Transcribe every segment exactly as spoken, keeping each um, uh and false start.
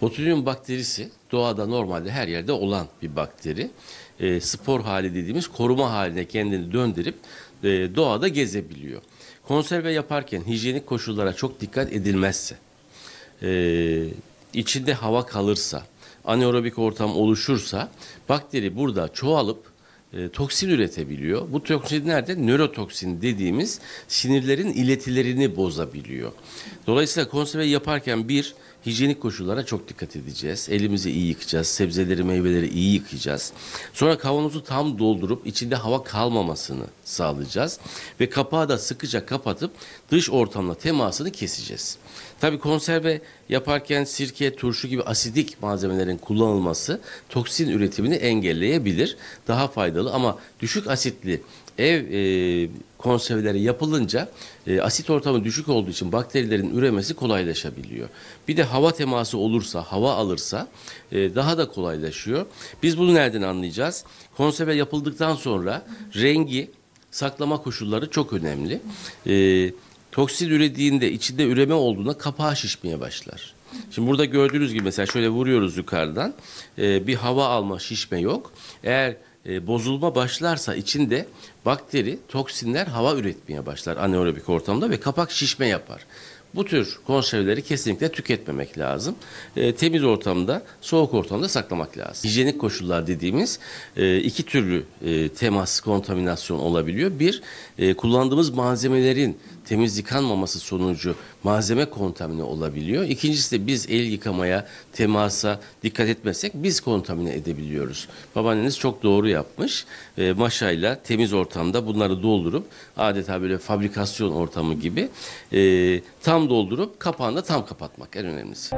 Botulinum bakterisi doğada normalde her yerde olan bir bakteri. E, spor hali dediğimiz koruma haline kendini döndürüp e, doğada gezebiliyor. Konserve yaparken hijyenik koşullara çok dikkat edilmezse, e, içinde hava kalırsa, anaerobik ortam oluşursa bakteri burada çoğalıp e, toksin üretebiliyor. Bu toksin nerede? Nörotoksin dediğimiz sinirlerin iletilerini bozabiliyor. Dolayısıyla konserve yaparken bir, hijyenik koşullara çok dikkat edeceğiz. Elimizi iyi yıkayacağız. Sebzeleri, meyveleri iyi yıkayacağız. Sonra kavanozu tam doldurup içinde hava kalmamasını sağlayacağız. Ve kapağı da sıkıca kapatıp dış ortamla temasını keseceğiz. Tabii konserve yaparken sirke, turşu gibi asidik malzemelerin kullanılması toksin üretimini engelleyebilir. Daha faydalı ama düşük asitli ev e, konserveleri yapılınca e, asit ortamı düşük olduğu için bakterilerin üremesi kolaylaşabiliyor. Bir de hava teması olursa, hava alırsa e, daha da kolaylaşıyor. Biz bunu nereden anlayacağız? Konserve yapıldıktan sonra rengi, saklama koşulları çok önemli. E, toksin ürediğinde, içinde üreme olduğunda kapağı şişmeye başlar. Şimdi burada gördüğünüz gibi mesela şöyle vuruyoruz yukarıdan. E, bir hava alma, şişme yok. Eğer e, bozulma başlarsa içinde bakteri, toksinler hava üretmeye başlar anaerobik ortamda ve kapak şişme yapar. Bu tür konserveleri kesinlikle tüketmemek lazım. E, temiz ortamda, soğuk ortamda saklamak lazım. Hijyenik koşullar dediğimiz e, iki türlü e, temas, kontaminasyon olabiliyor. Bir, e, kullandığımız malzemelerin temiz yıkanmaması sonucu malzeme kontamine olabiliyor. İkincisi de biz el yıkamaya, temasa dikkat etmezsek biz kontamine edebiliyoruz. Babaanneniz çok doğru yapmış. E, maşayla temiz ortamda bunları doldurup adeta böyle fabrikasyon ortamı gibi e, tam doldurup kapağını da tam kapatmak en önemlisi.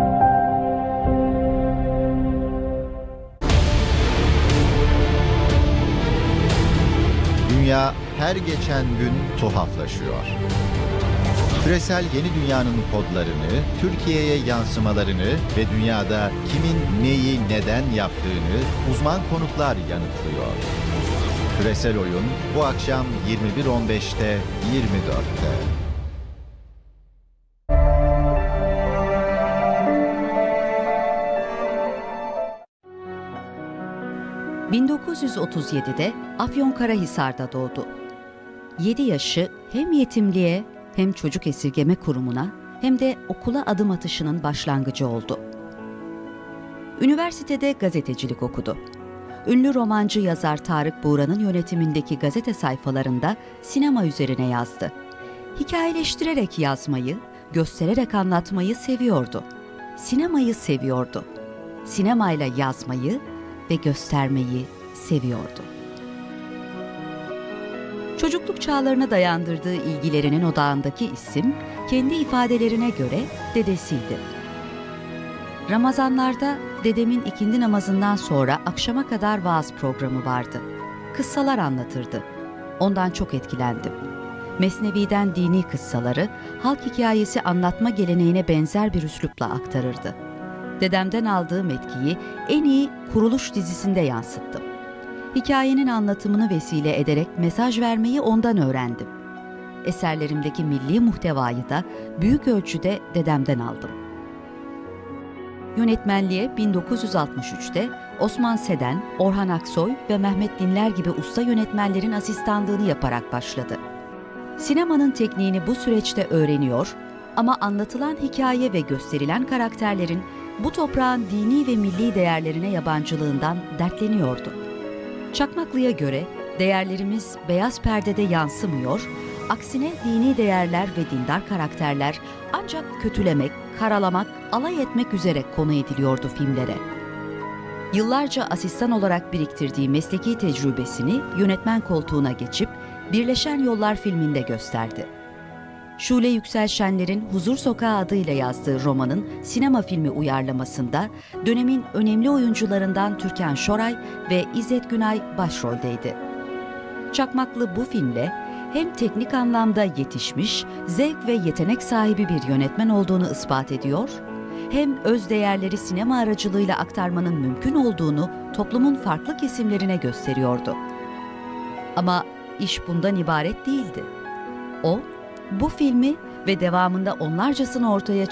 Dünya her geçen gün tuhaflaşıyor. Küresel yeni dünyanın kodlarını, Türkiye'ye yansımalarını ve dünyada kimin neyi neden yaptığını uzman konuklar yanıtlıyor. Küresel Oyun bu akşam yirmi bir on beşte yirmi dörtte. bin dokuz yüz otuz yedide Afyonkarahisar'da doğdu. yedi yaşı hem yetimliğe hem çocuk esirgeme kurumuna hem de okula adım atışının başlangıcı oldu. Üniversitede gazetecilik okudu. Ünlü romancı yazar Tarık Buğra'nın yönetimindeki gazete sayfalarında sinema üzerine yazdı. Hikayeleştirerek yazmayı, göstererek anlatmayı seviyordu. Sinemayı seviyordu. Sinemayla yazmayı ve göstermeyi seviyordu. Çocukluk çağlarına dayandırdığı ilgilerinin odağındaki isim, kendi ifadelerine göre dedesiydi. Ramazanlarda dedemin ikindi namazından sonra akşama kadar vaaz programı vardı. Kıssalar anlatırdı. Ondan çok etkilendim. Mesnevi'den dini kıssaları, halk hikayesi anlatma geleneğine benzer bir üslupla aktarırdı. Dedemden aldığım etkiyi en iyi Kuruluş dizisinde yansıttım. Hikayenin anlatımını vesile ederek mesaj vermeyi ondan öğrendim. Eserlerimdeki milli muhtevayı da büyük ölçüde dedemden aldım. Yönetmenliğe bin dokuz yüz altmış üçte Osman Seden, Orhan Aksoy ve Mehmet Dinler gibi usta yönetmenlerin asistanlığını yaparak başladı. Sinemanın tekniğini bu süreçte öğreniyor ama anlatılan hikaye ve gösterilen karakterlerin bu toprağın dini ve milli değerlerine yabancılığından dertleniyordu. Çakmaklı'ya göre değerlerimiz beyaz perdede yansımıyor, aksine dini değerler ve dindar karakterler ancak kötülemek, karalamak, alay etmek üzere konu ediliyordu filmlere. Yıllarca asistan olarak biriktirdiği mesleki tecrübesini yönetmen koltuğuna geçip Birleşen Yollar filminde gösterdi. Şule Yüksel Şenler'in Huzur Sokağı adıyla yazdığı romanın sinema filmi uyarlamasında dönemin önemli oyuncularından Türkan Şoray ve İzzet Günay başroldeydi. Çakmaklı bu filmle hem teknik anlamda yetişmiş, zevk ve yetenek sahibi bir yönetmen olduğunu ispat ediyor, hem öz değerleri sinema aracılığıyla aktarmanın mümkün olduğunu toplumun farklı kesimlerine gösteriyordu. Ama iş bundan ibaret değildi. O, bu filmi ve devamında onlarcasını ortaya